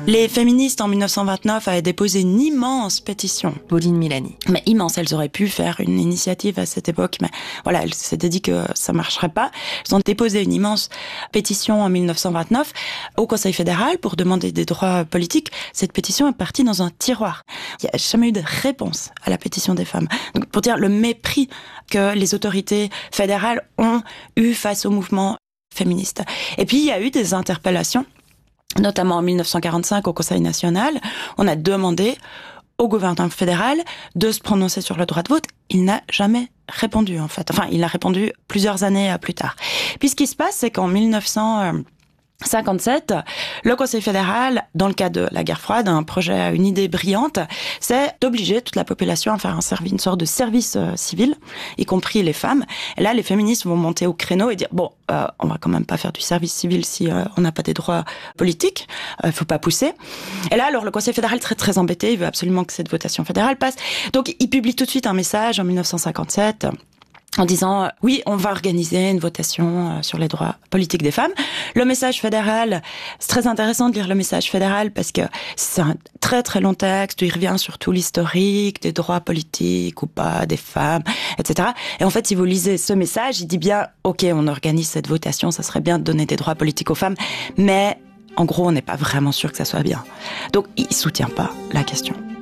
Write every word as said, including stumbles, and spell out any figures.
Les féministes en mille neuf cent vingt-neuf avaient déposé une immense pétition. Pauline Milani. Mais immense, elles auraient pu faire une initiative à cette époque, mais voilà, elles s'étaient dit que ça marcherait pas. Elles ont déposé une immense pétition en mille neuf cent vingt-neuf au Conseil fédéral pour demander des droits politiques. Cette pétition est partie dans un tiroir. Il n'y a jamais eu de réponse à la pétition des femmes. Donc, pour dire le mépris que les autorités fédérales ont eu face au mouvement féministe. Et puis, il y a eu des interpellations, notamment en mille neuf cent quarante-cinq au Conseil national. On a demandé au gouvernement fédéral de se prononcer sur le droit de vote. Il n'a jamais répondu, en fait. Enfin, il a répondu plusieurs années plus tard. Puis ce qui se passe, c'est qu'en mille neuf cent cinquante-sept, le Conseil fédéral, dans le cadre de la guerre froide, un projet, une idée brillante, c'est d'obliger toute la population à faire un service, une sorte de service euh, civil, y compris les femmes. Et là, les féministes vont monter au créneau et dire bon, euh, on va quand même pas faire du service civil si euh, on n'a pas des droits politiques. Il euh, faut pas pousser. Et là, alors le Conseil fédéral est très très embêté. Il veut absolument que cette votation fédérale passe. Donc, il publie tout de suite un message en mille neuf cent cinquante-sept. En disant, euh, oui, on va organiser une votation euh, sur les droits politiques des femmes. Le message fédéral, c'est très intéressant de lire le message fédéral parce que c'est un très très long texte où il revient sur tout l'historique des droits politiques ou pas des femmes, et cetera. Et en fait, si vous lisez ce message, il dit bien, ok, on organise cette votation, ça serait bien de donner des droits politiques aux femmes, mais en gros, on n'est pas vraiment sûr que ça soit bien. Donc, il soutient pas la question.